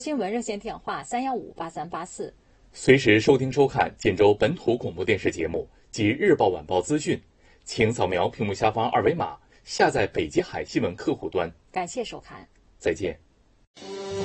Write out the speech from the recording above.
新闻热线电话3158384。 随时收听收看建州本土广播电视节目及日报晚报资讯，请扫描屏幕下方二维码下载北极海新闻客户端。 感谢收看， 再见。